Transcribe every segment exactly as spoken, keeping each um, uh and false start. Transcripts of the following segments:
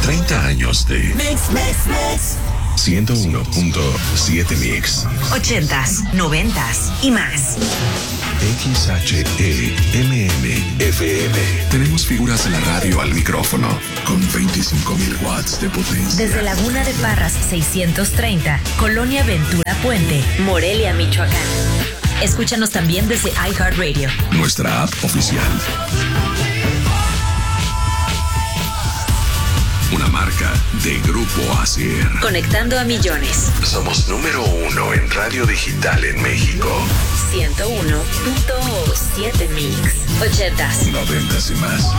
treinta años de Mix, Mix, Mix. ciento uno punto siete Mix. Ochentas, noventas y más. X H E M M F M. Tenemos figuras de la radio al micrófono con veinticinco mil watts de potencia. Desde Laguna de Parras seiscientos treinta, Colonia Ventura Puente, Morelia, Michoacán. Escúchanos también desde iHeartRadio, nuestra app oficial. Una marca de Grupo Asier. Conectando a millones. Somos número uno en radio digital en México. ciento uno punto siete Mix. Ochentas, Noventas y más.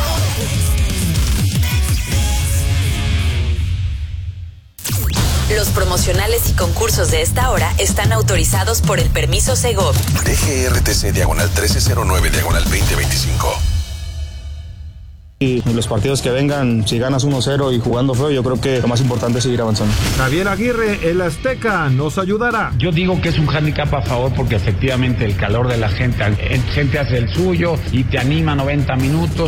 Los promocionales y concursos de esta hora están autorizados por el permiso Segov. D G R T C diagonal trece cero nueve diagonal veinte veinticinco. Y los partidos que vengan, si ganas uno cero y jugando feo, yo creo que lo más importante es seguir avanzando. Javier Aguirre, el Azteca, nos ayudará. Yo digo que es un hándicap a favor porque efectivamente el calor de la gente, gente hace el suyo y te anima noventa minutos.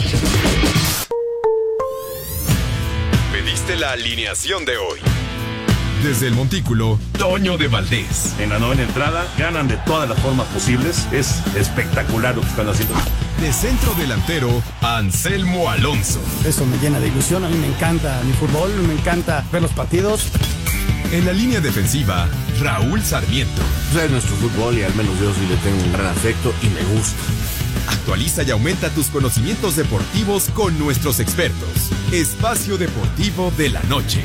Pediste la alineación de hoy. Desde el Montículo, Toño de Valdés. En la novena entrada, ganan de todas las formas posibles. Es espectacular lo que están haciendo. De centro delantero, Anselmo Alonso. Eso me llena de ilusión. A mí me encanta mi fútbol, me encanta ver los partidos. En la línea defensiva, Raúl Sarmiento. Es nuestro fútbol y al menos yo sí le tengo un gran afecto y me gusta. Actualiza y aumenta tus conocimientos deportivos con nuestros expertos. Espacio Deportivo de la Noche.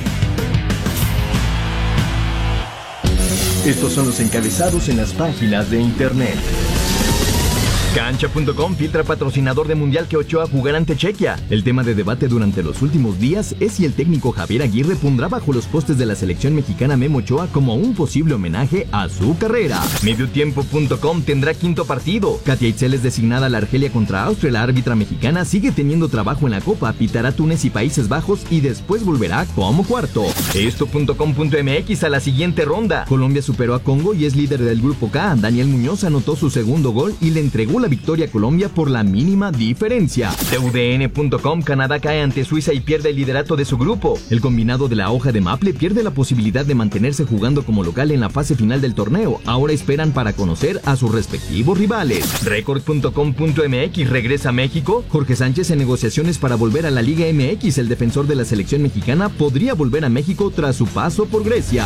Estos son los encabezados en las páginas de internet. Cancha punto com filtra patrocinador de Mundial que Ochoa jugará ante Chequia. El tema de debate durante los últimos días es si el técnico Javier Aguirre pondrá bajo los postes de la selección mexicana Memo Ochoa como un posible homenaje a su carrera. Mediotiempo punto com tendrá quinto partido. Katia Itzel es designada a la Argelia contra Austria. La árbitra mexicana sigue teniendo trabajo en la Copa, pitará Túnez y Países Bajos y después volverá como cuarto. Esto punto com punto m x a la siguiente ronda. Colombia superó a Congo y es líder del grupo K. Daniel Muñoz anotó su segundo gol y le entregó la victoria a Colombia por la mínima diferencia. T U D N punto com, Canadá cae ante Suiza y pierde el liderato de su grupo. El combinado de la hoja de Maple pierde la posibilidad de mantenerse jugando como local en la fase final del torneo. Ahora esperan para conocer a sus respectivos rivales. Record punto com punto m x regresa a México. Jorge Sánchez en negociaciones para volver a la Liga M X. El defensor de la selección mexicana podría volver a México tras su paso por Grecia.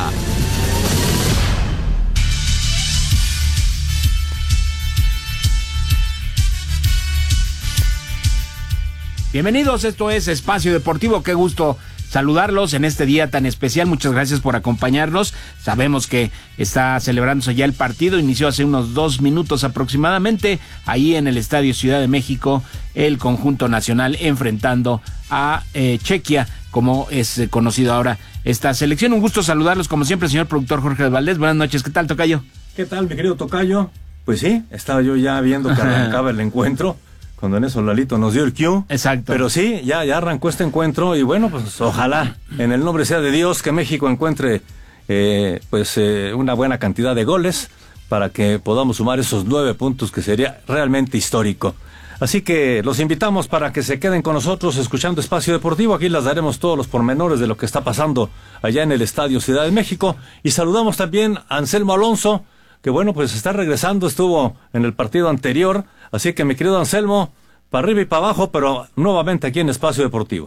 Bienvenidos, esto es Espacio Deportivo, qué gusto saludarlos en este día tan especial, muchas gracias por acompañarnos, sabemos que está celebrándose ya el partido, inició hace unos dos minutos aproximadamente, ahí en el Estadio Ciudad de México, el conjunto nacional enfrentando a eh, Chequia, como es eh, conocido ahora esta selección. Un gusto saludarlos, como siempre, señor productor Jorge Valdés, buenas noches, ¿qué tal, tocayo? ¿Qué tal, mi querido tocayo? Pues sí, estaba yo ya viendo que arrancaba el encuentro, cuando en eso Lalito nos dio el cue. Exacto. Pero sí, ya, ya arrancó este encuentro y bueno, pues ojalá, en el nombre sea de Dios, que México encuentre eh, pues eh, una buena cantidad de goles para que podamos sumar esos nueve puntos que sería realmente histórico. Así que los invitamos para que se queden con nosotros escuchando Espacio Deportivo. Aquí les daremos todos los pormenores de lo que está pasando allá en el Estadio Ciudad de México. Y saludamos también a Anselmo Alonso, que bueno, pues está regresando, estuvo en el partido anterior. Así que mi querido Anselmo, para arriba y para abajo, pero nuevamente aquí en Espacio Deportivo.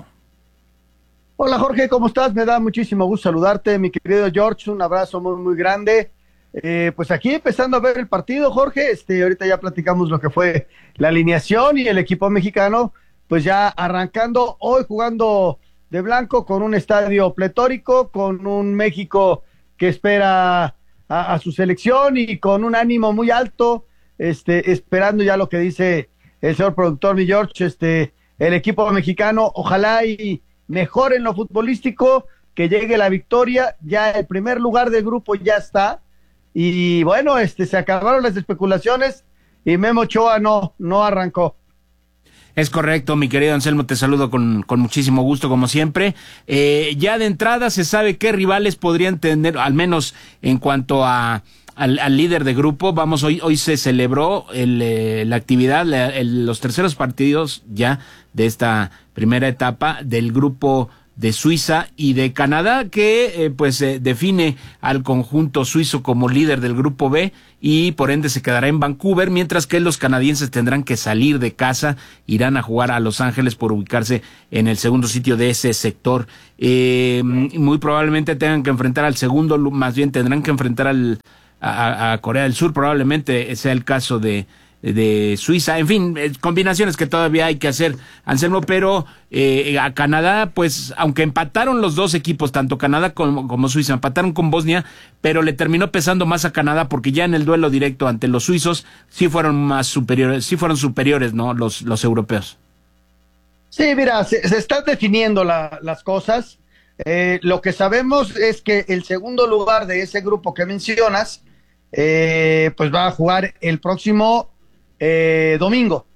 Hola Jorge, ¿cómo estás? Me da muchísimo gusto saludarte, mi querido George, un abrazo muy muy grande. Eh, pues aquí empezando a ver el partido, Jorge, este, ahorita ya platicamos lo que fue la alineación y el equipo mexicano, pues ya arrancando hoy jugando de blanco con un estadio pletórico, con un México que espera a, a su selección y con un ánimo muy alto, este, esperando ya lo que dice el señor productor, mi George, este, el equipo mexicano, ojalá y mejore en lo futbolístico, que llegue la victoria, ya el primer lugar del grupo ya está, y bueno, este, se acabaron las especulaciones, y Memo Ochoa no, no arrancó. Es correcto, mi querido Anselmo, te saludo con, con muchísimo gusto, como siempre. Eh, ya de entrada se sabe qué rivales podrían tener, al menos en cuanto a Al, al líder de grupo. Vamos, hoy hoy se celebró el, eh, la actividad, la, el, los terceros partidos ya de esta primera etapa del grupo de Suiza y de Canadá, que eh, pues eh, define al conjunto suizo como líder del grupo B y por ende se quedará en Vancouver, mientras que los canadienses tendrán que salir de casa, irán a jugar a Los Ángeles por ubicarse en el segundo sitio de ese sector. Eh, muy probablemente tengan que enfrentar al segundo, más bien tendrán que enfrentar al a, a Corea del Sur, probablemente sea el caso de de Suiza, en fin, eh, combinaciones que todavía hay que hacer, Anselmo, pero eh, a Canadá, pues, aunque empataron los dos equipos, tanto Canadá como, como Suiza, empataron con Bosnia, pero le terminó pesando más a Canadá, porque ya en el duelo directo ante los suizos, sí fueron más superiores, sí fueron superiores, ¿no?, los, los europeos. Sí, mira, se, se están definiendo la, las cosas, eh, lo que sabemos es que el segundo lugar de ese grupo que mencionas, eh, pues va a jugar el próximo Eh, domingo,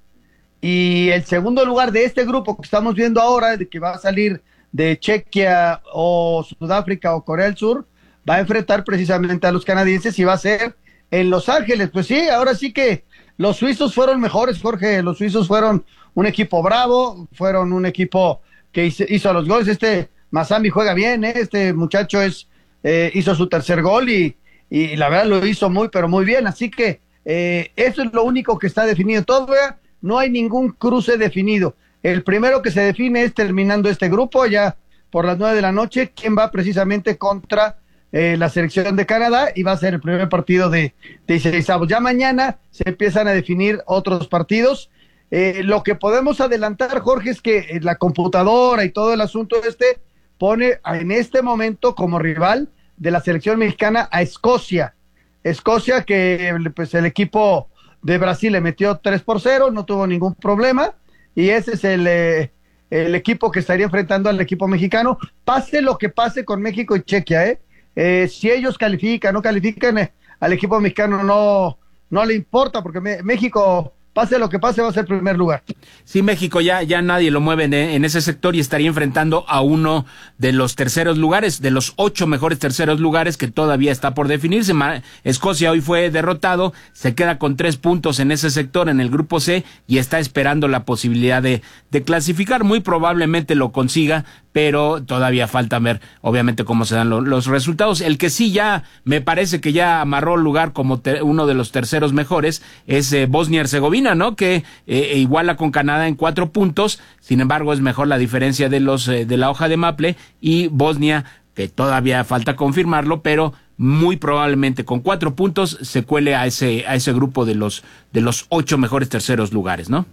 y el segundo lugar de este grupo que estamos viendo ahora, de que va a salir de Chequia o Sudáfrica o Corea del Sur, va a enfrentar precisamente a los canadienses y va a ser en Los Ángeles. Pues sí, ahora sí que los suizos fueron mejores, Jorge, los suizos fueron un equipo bravo, fueron un equipo que hizo, hizo los goles. Este Masami juega bien, ¿eh? Este muchacho es eh, hizo su tercer gol y, y la verdad lo hizo muy pero muy bien, así que Eh, eso es lo único que está definido. Todavía no hay ningún cruce definido. El primero que se define es terminando este grupo ya por las nueve de la noche, quien va precisamente contra eh, la selección de Canadá, y va a ser el primer partido de dieciseisavos. Ya mañana se empiezan a definir otros partidos. Eh, lo que podemos adelantar, Jorge, es que la computadora y todo el asunto este pone en este momento como rival de la selección mexicana a Escocia. Escocia, que pues el equipo de Brasil le metió tres por cero, no tuvo ningún problema, y ese es el, eh, el equipo que estaría enfrentando al equipo mexicano, pase lo que pase con México y Chequia, ¿eh? Eh, si ellos califican, no califican, eh, al equipo mexicano no, no le importa, porque me, México, pase lo que pase, va a ser primer lugar. Sí, México ya, ya nadie lo mueve en, en ese sector y estaría enfrentando a uno de los terceros lugares, de los ocho mejores terceros lugares que todavía está por definirse. Escocia hoy fue derrotado, se queda con tres puntos en ese sector, en el grupo C, y está esperando la posibilidad de, de clasificar. Muy probablemente lo consiga, pero todavía falta ver, obviamente, cómo se dan lo, los resultados. El que sí ya, me parece que ya amarró el lugar como te, uno de los terceros mejores, es eh, Bosnia-Herzegovina, ¿no?, que eh, iguala con Canadá en cuatro puntos, sin embargo es mejor la diferencia de los eh, de la hoja de Maple, y Bosnia, que todavía falta confirmarlo, pero muy probablemente con cuatro puntos se cuele a ese a ese grupo de los de los ocho mejores terceros lugares, ¿no?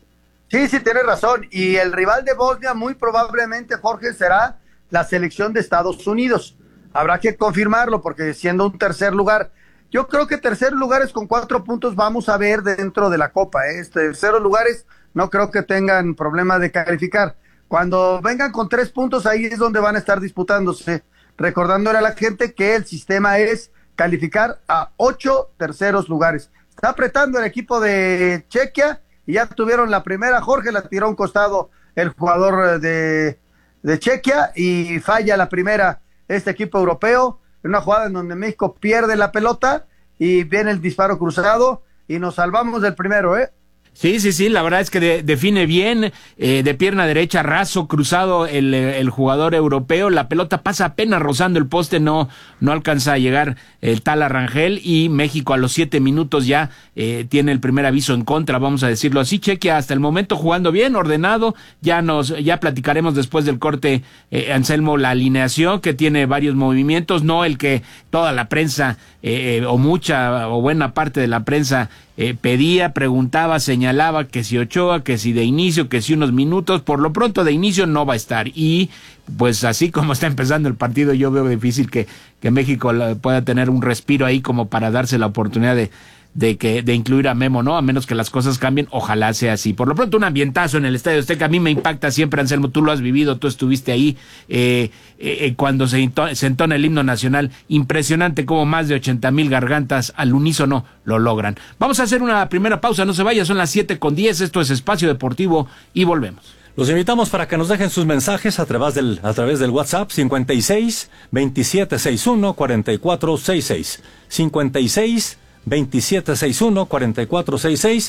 Sí, sí, tienes razón, y el rival de Bosnia muy probablemente, Jorge, será la selección de Estados Unidos. Habrá que confirmarlo, porque siendo un tercer lugar, yo creo que terceros lugares con cuatro puntos vamos a ver dentro de la Copa, ¿eh? Terceros lugares no creo que tengan problema de calificar. Cuando vengan con tres puntos, ahí es donde van a estar disputándose. Recordándole a la gente que el sistema es calificar a ocho terceros lugares. Está apretando el equipo de Chequia y ya tuvieron la primera. Jorge la tiró a un costado el jugador de, de Chequia y falla la primera este equipo europeo. Una jugada en donde México pierde la pelota y viene el disparo cruzado y nos salvamos del primero, ¿eh? Sí, sí, sí, la verdad es que de, define bien, eh, de pierna derecha, raso, cruzado el, el jugador europeo, la pelota pasa apenas rozando el poste, no, no alcanza a llegar el tal Arrangel, y México a los siete minutos ya eh, tiene el primer aviso en contra, vamos a decirlo así. Chequia hasta el momento jugando bien, ordenado, ya nos, ya platicaremos después del corte, eh, Anselmo, la alineación, que tiene varios movimientos, no el que toda la prensa, eh, o mucha, o buena parte de la prensa Eh, pedía, preguntaba, señalaba que si Ochoa, que si de inicio, que si unos minutos. Por lo pronto de inicio no va a estar, y pues así como está empezando el partido, yo veo difícil que, que México pueda tener un respiro ahí como para darse la oportunidad de de que de incluir a Memo, ¿no? A menos que las cosas cambien, ojalá sea así. Por lo pronto, un ambientazo en el Estadio Azteca, a mí me impacta siempre, Anselmo, tú lo has vivido, tú estuviste ahí, eh, eh, cuando se, into, se entona el himno nacional, impresionante como más de ochenta mil gargantas al unísono lo logran. Vamos a hacer una primera pausa, no se vaya, son las siete con diez, esto es Espacio Deportivo y volvemos. Los invitamos para que nos dejen sus mensajes a través del, a través del WhatsApp cincuenta y seis, veintisiete sesenta y uno, cuarenta y cuatro sesenta y seis, cincuenta y seis, veintisiete sesenta y uno, cuarenta y cuatro sesenta y seis,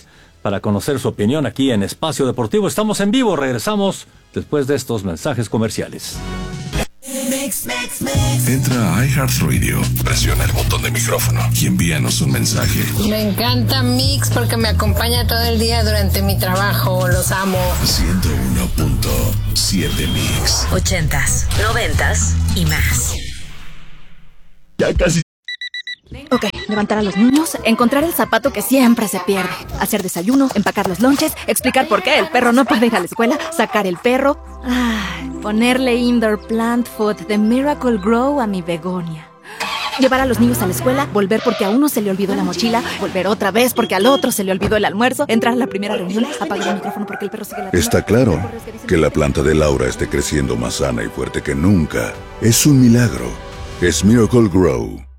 para conocer su opinión aquí en Espacio Deportivo. Estamos en vivo, regresamos después de estos mensajes comerciales. Mix, mix, mix. Entra a iHeartRadio, presiona el botón de micrófono y envíanos un mensaje. Me encanta Mix porque me acompaña todo el día durante mi trabajo, los amo. ciento uno punto siete Mix. Ochentas, noventas y más. Ya casi. Ok, levantar a los niños, encontrar el zapato que siempre se pierde, hacer desayuno, empacar los lonches, explicar por qué el perro no puede ir a la escuela, sacar el perro, ah, ponerle indoor plant food de Miracle Grow a mi begonia. Llevar a los niños a la escuela, volver porque a uno se le olvidó la mochila, volver otra vez porque al otro se le olvidó el almuerzo, entrar a la primera reunión, apagar el micrófono porque el perro sigue la Está claro que la planta de Laura esté creciendo más sana y fuerte que nunca. Es un milagro. Es Miracle Grow.